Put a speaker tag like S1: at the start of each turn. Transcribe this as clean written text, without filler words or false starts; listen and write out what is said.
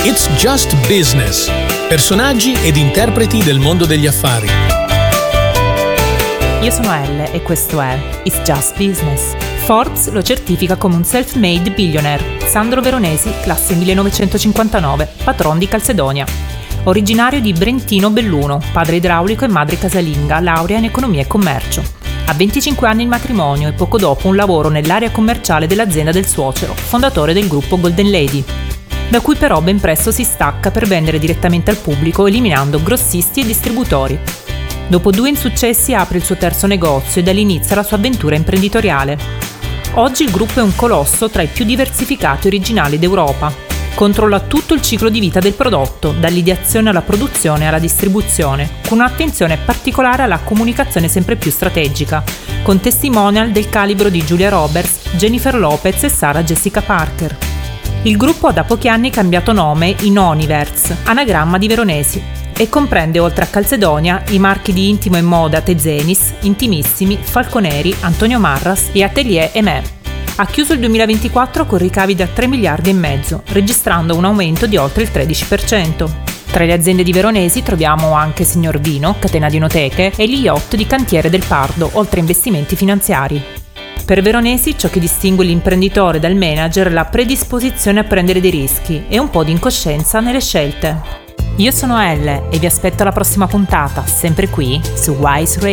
S1: It's Just Business. Personaggi ed interpreti del mondo degli affari.
S2: Io sono Elle e questo è It's Just Business. Forbes lo certifica come un self-made billionaire. Sandro Veronesi, classe 1959, patron di Calzedonia. Originario di Brentino Belluno, padre idraulico e madre casalinga, laurea in economia e commercio. A 25 anni il matrimonio e poco dopo un lavoro nell'area commerciale dell'azienda del suocero, fondatore del gruppo Golden Lady, da cui però ben presto si stacca per vendere direttamente al pubblico, eliminando grossisti e distributori. Dopo 2 insuccessi apre il suo terzo negozio e da lì inizia la sua avventura imprenditoriale. Oggi il gruppo è un colosso tra i più diversificati e originali d'Europa. Controlla tutto il ciclo di vita del prodotto, dall'ideazione alla produzione alla distribuzione, con un'attenzione particolare alla comunicazione sempre più strategica, con testimonial del calibro di Julia Roberts, Jennifer Lopez e Sarah Jessica Parker. Il gruppo ha da pochi anni cambiato nome in Oniverse, anagramma di Veronesi, e comprende oltre a Calzedonia i marchi di intimo e moda Tezenis, Intimissimi, Falconeri, Antonio Marras e Atelier Aimé. Ha chiuso il 2024 con ricavi da 3 miliardi e mezzo, registrando un aumento di oltre il 13%. Tra le aziende di Veronesi troviamo anche Signor Vino, catena di enoteche, e gli yacht di Cantiere del Pardo, oltre a investimenti finanziari. Per Veronesi ciò che distingue l'imprenditore dal manager è la predisposizione a prendere dei rischi e un po' di incoscienza nelle scelte. Io sono Elle e vi aspetto alla prossima puntata, sempre qui su Wise Radio.